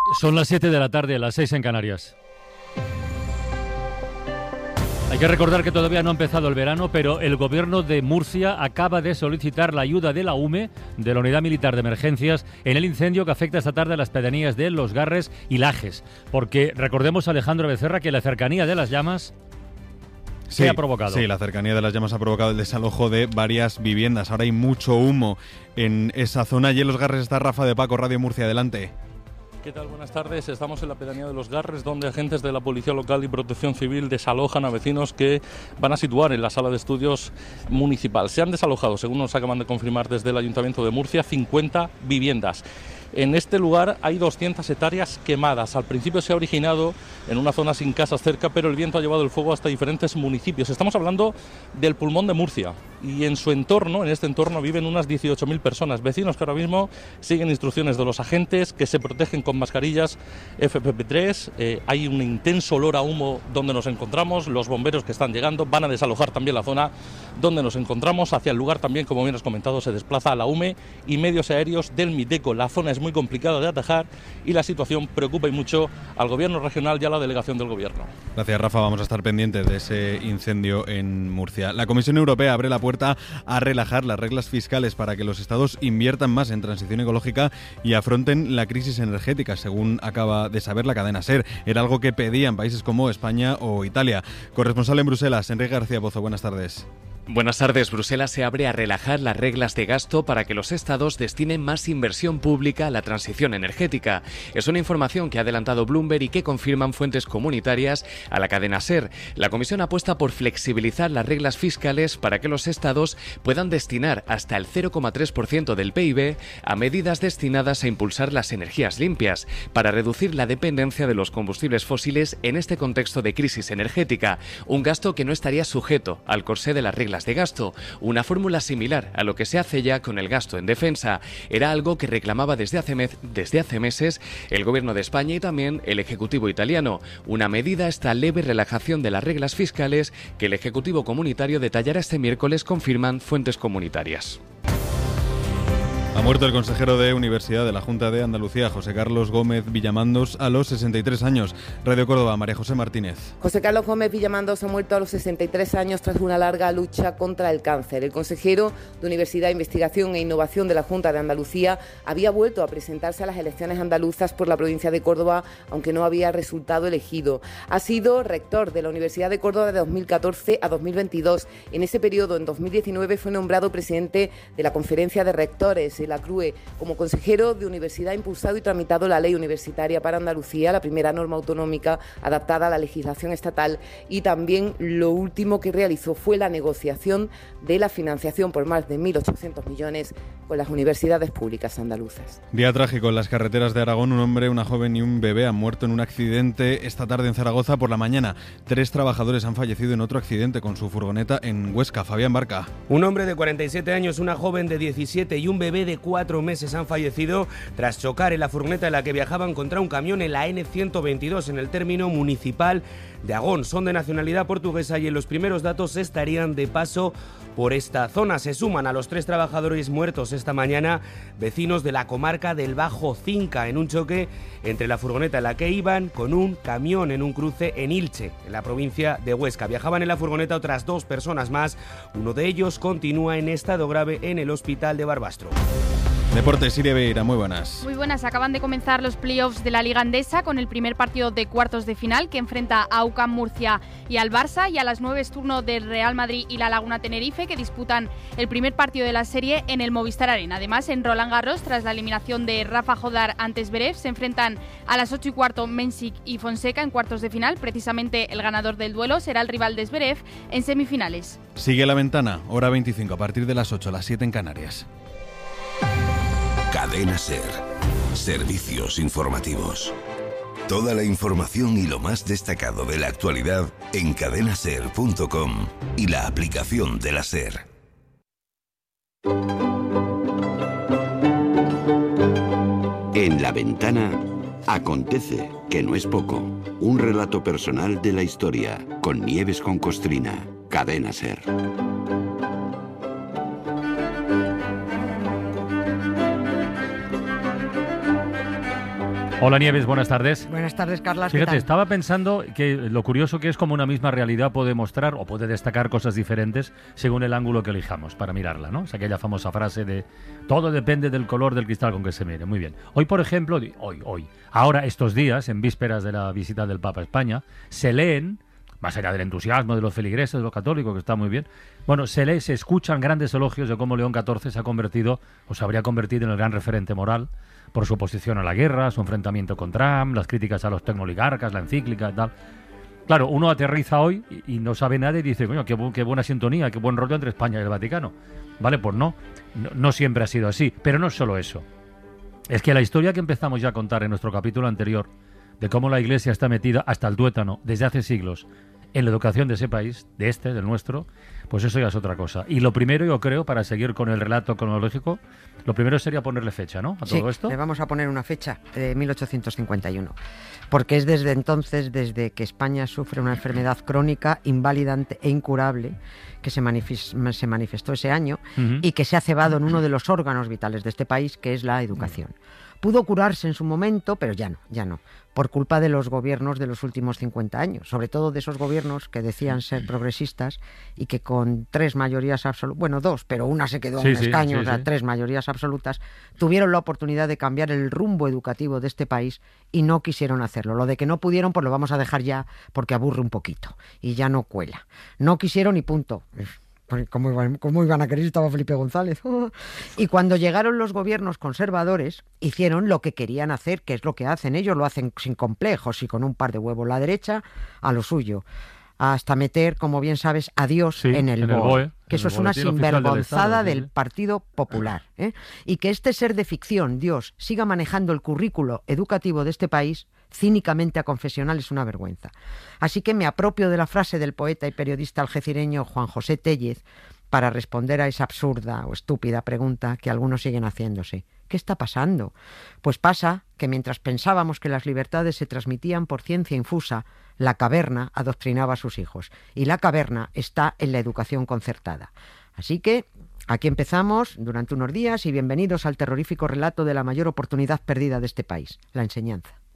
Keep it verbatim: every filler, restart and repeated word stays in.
Son las siete de la tarde, las seis en Canarias. Hay que recordar que todavía no ha empezado el verano, pero el gobierno de Murcia acaba de solicitar la ayuda de la U M E, de la Unidad Militar de Emergencias, en el incendio que afecta esta tarde a las pedanías de Los Garres y Lajes. Porque recordemos, Alejandro Becerra, que la cercanía de las llamas... Sí, ¿Qué ha provocado? Sí, la cercanía de las llamas ha provocado el desalojo de varias viviendas. Ahora hay mucho humo en esa zona. Y en Los Garres está Rafa de Paco, Radio Murcia. Adelante. ¿Qué tal? Buenas tardes. Estamos en la pedanía de Los Garres, donde agentes de la Policía Local y Protección Civil desalojan a vecinos que van a situar en la sala de estudios municipal. Se han desalojado, según nos acaban de confirmar desde el Ayuntamiento de Murcia, cincuenta viviendas. En este lugar hay doscientas hectáreas quemadas. Al principio se ha originado en una zona sin casas cerca, pero el viento ha llevado el fuego hasta diferentes municipios. Estamos hablando del pulmón de Murcia y en su entorno, en este entorno, viven unas dieciocho mil personas, vecinos que ahora mismo siguen instrucciones de los agentes, que se protegen con mascarillas F P P tres. Eh, hay un intenso olor a humo donde nos encontramos. Los bomberos que están llegando van a desalojar también la zona donde nos encontramos. Hacia el lugar también, como bien has comentado, se desplaza la U M E y medios aéreos del MIDECO. La zona es muy complicada de atajar y la situación preocupa y mucho al gobierno regional y a la delegación del gobierno. Gracias, Rafa. Vamos a estar pendientes de ese incendio en Murcia. La Comisión Europea abre la puerta a relajar las reglas fiscales para que los estados inviertan más en transición ecológica y afronten la crisis energética, según acaba de saber la cadena SER. Era algo que pedían países como España o Italia. Corresponsal en Bruselas, Enrique García Pozo. Buenas tardes. Buenas tardes. Bruselas se abre a relajar las reglas de gasto para que los estados destinen más inversión pública a la transición energética. Es una información que ha adelantado Bloomberg y que confirman fuentes comunitarias a la cadena SER. La Comisión apuesta por flexibilizar las reglas fiscales para que los estados puedan destinar hasta el cero coma tres por ciento del P I B a medidas destinadas a impulsar las energías limpias, para reducir la dependencia de los combustibles fósiles en este contexto de crisis energética, un gasto que no estaría sujeto al corsé de las reglas de gasto, una fórmula similar a lo que se hace ya con el gasto en defensa. Era algo que reclamaba desde hace, me- desde hace meses el Gobierno de España y también el Ejecutivo italiano, una medida a esta leve relajación de las reglas fiscales que el Ejecutivo comunitario detallará este miércoles, confirman fuentes comunitarias. Ha muerto el consejero de Universidad de la Junta de Andalucía, José Carlos Gómez Villamandos, a los sesenta y tres años. Radio Córdoba, María José Martínez. José Carlos Gómez Villamandos ha muerto a los sesenta y tres años tras una larga lucha contra el cáncer. El consejero de Universidad, Investigación e Innovación de la Junta de Andalucía había vuelto a presentarse a las elecciones andaluzas por la provincia de Córdoba, aunque no había resultado elegido. Ha sido rector de la Universidad de Córdoba de dos mil catorce a dos mil veintidós. En ese periodo, en dos mil diecinueve, fue nombrado presidente de la Conferencia de Rectores, la C R U E. Como consejero de Universidad ha impulsado y tramitado la Ley Universitaria para Andalucía, la primera norma autonómica adaptada a la legislación estatal, y también lo último que realizó fue la negociación de la financiación por más de mil ochocientos millones con las universidades públicas andaluzas. Día trágico en las carreteras de Aragón. Un hombre, una joven y un bebé han muerto en un accidente esta tarde en Zaragoza. Por la mañana, tres trabajadores han fallecido en otro accidente con su furgoneta en Huesca. Fabián Barca. Un hombre de cuarenta y siete años, una joven de diecisiete y un bebé de cuatro meses han fallecido tras chocar en la furgoneta en la que viajaban contra un camión en la N ciento veintidós en el término municipal de Agón. Son de nacionalidad portuguesa y en los primeros datos estarían de paso por esta zona. Se suman a los tres trabajadores muertos esta mañana vecinos de la comarca del Bajo Cinca en un choque entre la furgoneta en la que iban con un camión en un cruce en Ilche, en la provincia de Huesca. Viajaban en la furgoneta otras dos personas más. Uno de ellos continúa en estado grave en el hospital de Barbastro. Deportes, Siria Beira, muy buenas. Muy buenas, acaban de comenzar los playoffs de la Liga Endesa con el primer partido de cuartos de final que enfrenta a U C A M Murcia y al Barça, y a las nueve es turno del Real Madrid y la Laguna Tenerife, que disputan el primer partido de la serie en el Movistar Arena. Además, en Roland Garros, tras la eliminación de Rafa Jodar ante Zverev, se enfrentan a las ocho y cuarto Mensik y Fonseca en cuartos de final. Precisamente el ganador del duelo será el rival de Zverev en semifinales. Sigue La Ventana, hora veinticinco, a partir de las ocho, las siete en Canarias. Cadena SER. Servicios informativos. Toda la información y lo más destacado de la actualidad en cadena ser punto com y la aplicación de la SER. En La Ventana acontece, que no es poco, un relato personal de la historia con Nieves con Costrina. Cadena SER. Hola Nieves, buenas tardes. Buenas tardes, Carlas. Fíjate, estaba pensando que lo curioso que es como una misma realidad puede mostrar o puede destacar cosas diferentes según el ángulo que elijamos para mirarla, ¿no? Es aquella famosa frase de todo depende del color del cristal con que se mire. Muy bien. Hoy, por ejemplo, hoy, hoy, ahora estos días, en vísperas de la visita del Papa a España, se leen, más allá del entusiasmo de los feligreses, de los católicos, que está muy bien, bueno, se lee, se escuchan grandes elogios de cómo León catorce se ha convertido, o se habría convertido en el gran referente moral por su oposición a la guerra, su enfrentamiento con Trump, las críticas a los tecnoligarcas, la encíclica y tal. Claro, uno aterriza hoy y, y no sabe nada y dice, coño, qué, bu qué buena sintonía, qué buen rollo entre España y el Vaticano. Vale, pues no, no, no siempre ha sido así, pero no es solo eso. Es que la historia que empezamos ya a contar en nuestro capítulo anterior, de cómo la Iglesia está metida hasta el tuétano desde hace siglos en la educación de ese país, de este, del nuestro, pues eso ya es otra cosa. Y lo primero, yo creo, para seguir con el relato cronológico, lo primero sería ponerle fecha, ¿no? A todo sí, esto. Le vamos a poner una fecha de mil ochocientos cincuenta y uno, porque es desde entonces, desde que España sufre una enfermedad crónica, inválida e incurable, que se, manifest se manifestó ese año uh-huh. y que se ha cebado en uno de los órganos vitales de este país, que es la educación. Pudo curarse en su momento, pero ya no, ya no, por culpa de los gobiernos de los últimos cincuenta años, sobre todo de esos gobiernos que decían ser progresistas y que con tres mayorías absolutas, bueno, dos, pero una se quedó sí, en un sí, escaño, sí, o sea, sí. tres mayorías absolutas, tuvieron la oportunidad de cambiar el rumbo educativo de este país y no quisieron hacerlo. Lo de que no pudieron, pues lo vamos a dejar ya porque aburre un poquito y ya no cuela. No quisieron y punto. ¿Cómo iban, ¿Cómo iban a querer? Estaba Felipe González. Y cuando llegaron los gobiernos conservadores, hicieron lo que querían hacer, que es lo que hacen ellos, lo hacen sin complejos y con un par de huevos la derecha, a lo suyo. Hasta meter, como bien sabes, a Dios sí, en el, en el B O E. Que eso es una sinvergonzada del, del Partido Popular. ¿eh? Y que este ser de ficción, Dios, siga manejando el currículo educativo de este país cínicamente a confesional es una vergüenza. Así que me apropio de la frase del poeta y periodista algecireño Juan José Téllez para responder a esa absurda o estúpida pregunta que algunos siguen haciéndose. ¿Qué está pasando? Pues pasa que mientras pensábamos que las libertades se transmitían por ciencia infusa, la caverna adoctrinaba a sus hijos. Y la caverna está en la educación concertada. Así que aquí empezamos durante unos días y bienvenidos al terrorífico relato de la mayor oportunidad perdida de este país, la enseñanza.